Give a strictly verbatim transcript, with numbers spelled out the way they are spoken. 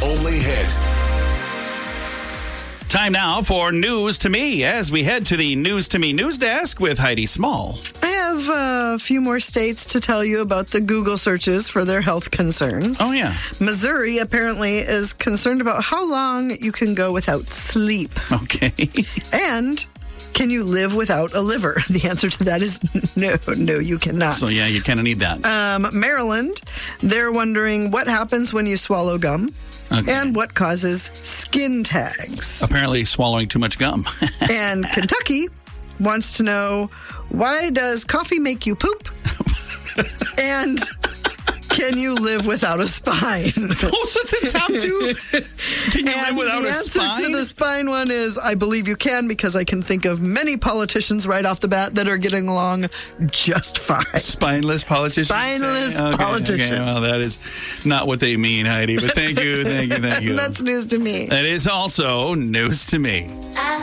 only hit. Time now for News to Me as we head to the News to Me news desk with Heidi Small. I have a few more states to tell you about the Google searches for their health concerns. Oh, yeah. Missouri apparently is concerned about how long you can go without sleep. Okay. And can you live without a liver? The answer to that is no, no, you cannot. So, yeah, you kind of need that. Um, Maryland, they're wondering what happens when you swallow gum. Okay. And what causes skin tags. Apparently swallowing too much gum. And Kentucky wants to know, why does coffee make you poop? And can you live without a spine? Those are the top two. Can you and live without the a answer spine? to the spine one is, I believe you can, because I can think of many politicians right off the bat that are getting along just fine. Spineless politicians? Spineless okay, politicians. Okay, well, that is not what they mean, Heidi, but thank you, thank you, thank you. That's news to me. That is also news to me. I